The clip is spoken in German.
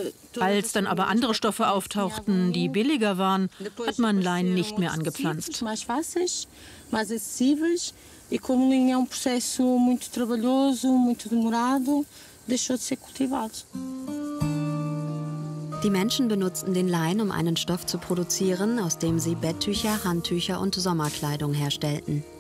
Als dann aber andere Stoffe auftauchten, die billiger waren, hat man Lein nicht mehr angepflanzt. E como o linho é processo muito trabalhoso, muito demorado, deixou de ser cultivado. Die Menschen benutzten den Lein, um einen Stoff zu produzieren, aus dem sie Betttücher, Handtücher und Sommerkleidung herstellten.